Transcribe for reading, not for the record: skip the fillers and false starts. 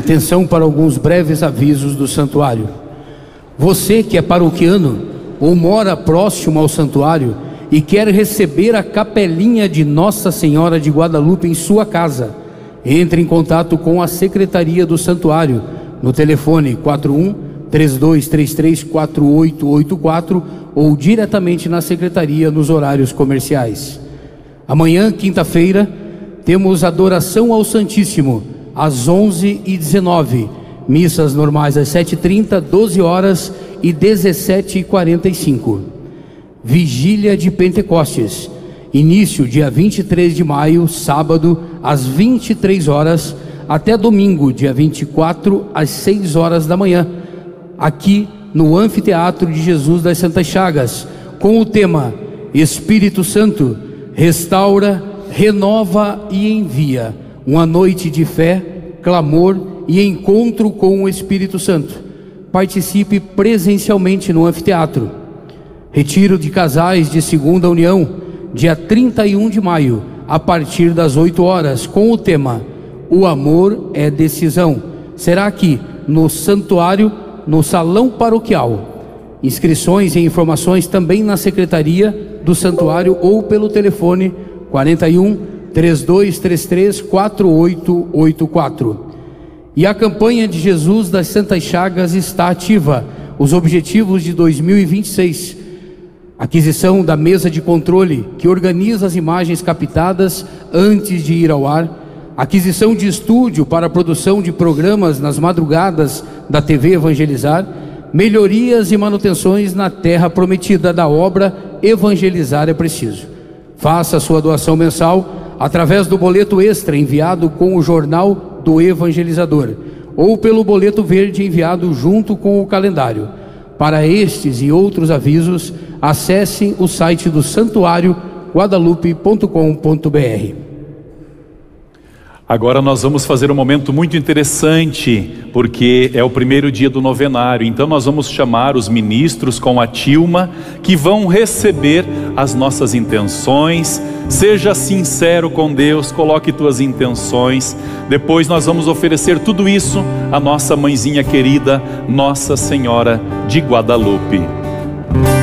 Atenção para alguns breves avisos do santuário. Você que é paroquiano ou mora próximo ao santuário e quer receber a capelinha de Nossa Senhora de Guadalupe em sua casa, entre em contato com a Secretaria do Santuário no telefone 41-3233-4884 ou diretamente na Secretaria nos horários comerciais. Amanhã, quinta-feira, temos adoração ao Santíssimo às 11h19, missas normais às 7h30, 12 horas e 17h45. Vigília de Pentecostes, início dia 23 de maio, sábado, às 23 horas, até domingo, dia 24, às 6 horas da manhã, aqui no Anfiteatro de Jesus das Santas Chagas, com o tema Espírito Santo, restaura, renova e envia. Uma noite de fé, clamor e encontro com o Espírito Santo. Participe presencialmente no anfiteatro. Retiro de casais de segunda união, dia 31 de maio, a partir das 8 horas, com o tema O Amor é Decisão. Será aqui no santuário, no salão paroquial. Inscrições e informações também na Secretaria do Santuário ou pelo telefone 41-3233-4884. E a campanha de Jesus das Santas Chagas está ativa. Os objetivos de 2026: aquisição da mesa de controle que organiza as imagens captadas antes de ir ao ar, aquisição de estúdio para a produção de programas nas madrugadas da TV Evangelizar, melhorias e manutenções na terra prometida da obra Evangelizar é Preciso. Faça a sua doação mensal através do boleto extra enviado com o jornal do Evangelizador ou pelo boleto verde enviado junto com o calendário. Para estes e outros avisos, acesse o site do santuário guadalupe.com.br. Agora nós vamos fazer um momento muito interessante, porque é o primeiro dia do novenário. Então nós vamos chamar os ministros com a tilma, que vão receber as nossas intenções. Seja sincero com Deus, coloque tuas intenções. Depois nós vamos oferecer tudo isso à nossa mãezinha querida, Nossa Senhora de Guadalupe.